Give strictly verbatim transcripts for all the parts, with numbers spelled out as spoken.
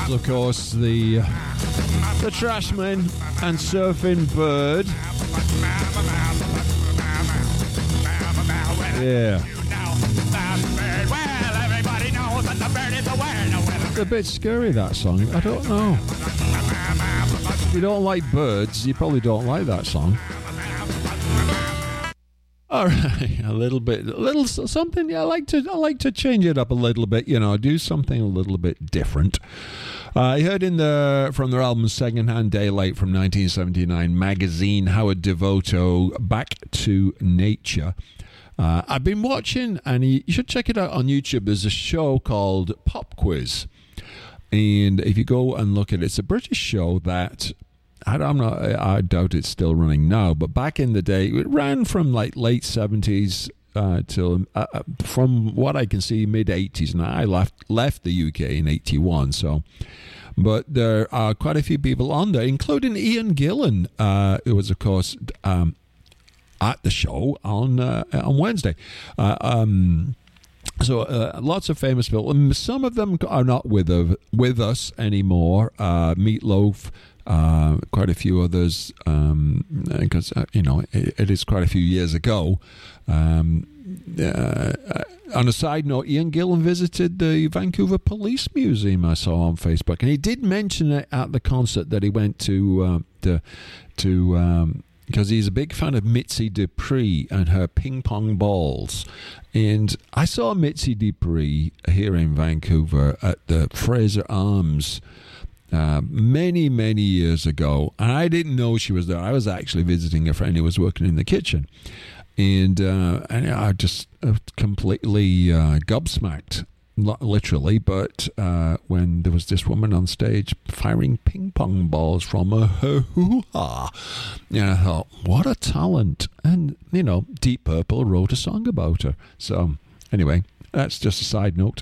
Of course, the the Trashmen and Surfing Bird. Yeah. It's a bit scary, that song. I don't know. If you don't like birds, you probably don't like that song. All right, a little bit, a little something. Yeah, I like to, I like to change it up a little bit. You know, do something a little bit different. Uh, I heard in the from their album Secondhand Daylight from nineteen seventy-nine magazine, Howard Devoto, Back to Nature. Uh, I've been watching, and you should check it out on YouTube. There's a show called Pop Quiz, and if you go and look at it, it's a British show that I, I'm not. I doubt it's still running now, but back in the day, it ran from like late seventies uh, till, uh, from what I can see, mid eighties. And I left left the U K in eighty-one, so. But there are quite a few people on there, including Ian Gillan, uh, who was, of course, um, at the show on uh, on Wednesday. Uh, um, so uh, lots of famous people. And some of them are not with uh, with us anymore. Uh, Meatloaf, uh, quite a few others, because um, uh, you know it, it is quite a few years ago. Um, uh, on a side note, Ian Gillan visited the Vancouver Police Museum, I saw on Facebook, and he did mention it at the concert that he went to uh, to to. Um, because he's a big fan of Mitzi Dupree and her ping pong balls. And I saw Mitzi Dupree here in Vancouver at the Fraser Arms uh, many, many years ago. And I didn't know she was there. I was actually visiting a friend who was working in the kitchen. And, uh, and I just uh, completely uh, gobsmacked. Not literally, but uh, when there was this woman on stage firing ping pong balls from a hoo-ha, and I thought, what a talent. And, you know, Deep Purple wrote a song about her. So, anyway, that's just a side note.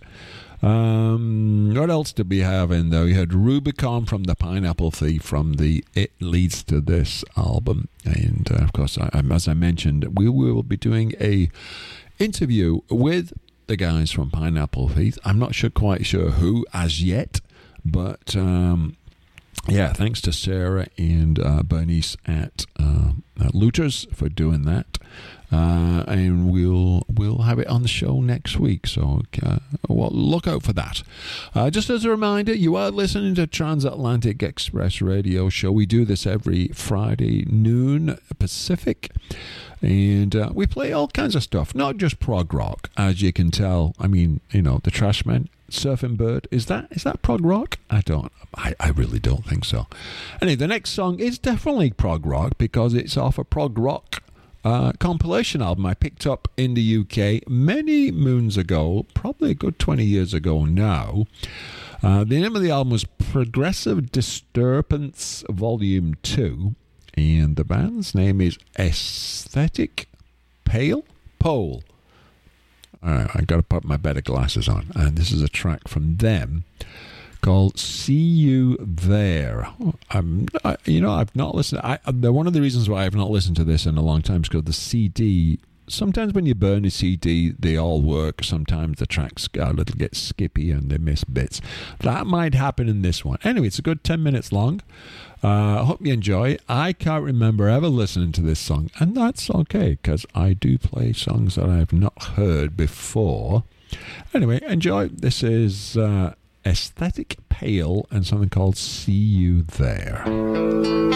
Um, what else did we have in there? We had Rubicon from the Pineapple Thief from the It Leads to This album. And, uh, of course, I, as I mentioned, we will be doing a interview with the guys from Pineapple Thief. I'm not sure, quite sure who as yet, but um, yeah, thanks to Sarah and uh, Bernice at, uh, at Looters for doing that, uh, and we'll we'll have it on the show next week. So uh, well, look out for that. Uh, just as a reminder, you are listening to Transatlantic Express Radio Show. We do this every Friday noon Pacific. And uh, we play all kinds of stuff, not just prog rock, as you can tell. I mean, you know, the Trashmen, Surfing Bird, is that is that prog rock? I don't, I, I really don't think so. Anyway, the next song is definitely prog rock because it's off a prog rock uh, compilation album I picked up in the U K many moons ago, probably a good twenty years ago now. Uh, the name of the album was Progressive Disturbance Volume two. And the band's name is Aesthetic Pale Pole. All right, I've got to put my better glasses on. And this is a track from them called See You There. I'm, I, you know, I've not listened. I, one of the reasons why I've not listened to this in a long time is because the C D, sometimes when you burn a C D, they all work. Sometimes the tracks a little get skippy and they miss bits. That might happen in this one. Anyway, it's a good ten minutes long. I uh, hope you enjoy. I can't remember ever listening to this song, and that's okay, because I do play songs that I've not heard before. Anyway, enjoy. This is uh, Aesthetic Pale and something called See You There.